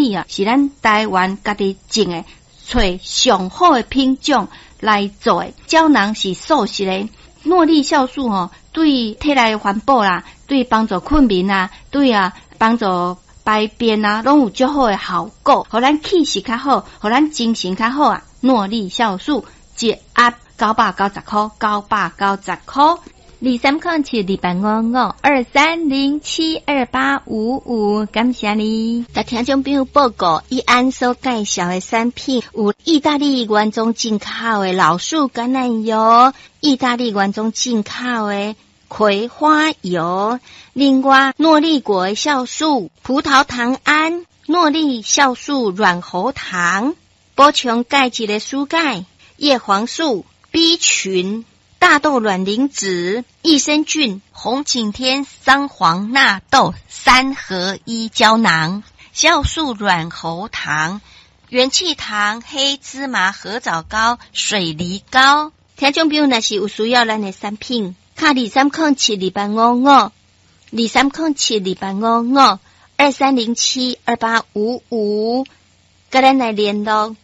粒啊，是咱台湾家己种的，找上好的品种来做的。胶囊是素食的，诺丽酵素对体内环保啦，对帮助困眠啦，对帮助排便啊，拢有足好的效果，互咱气势较好，互咱精神较好啊。诺丽酵素一盒990块，990块。 23072855，感谢你。 甲听众朋友报告，以安所介绍的产品有意大利原装进口的老树橄榄油，意大利原装进口的葵花油，另外诺丽果酵素、葡萄糖胺、诺丽酵素软喉糖，补充钙质的蔬钙、叶黄素、B 群。大豆卵磷脂、益生菌、红景天桑黄纳豆3合1胶囊、酵素软喉糖、元气糖、黑芝麻合枣膏、水梨膏。听众朋友若是有需要咱的产品，卡23072855，23072855，跟咱来联络。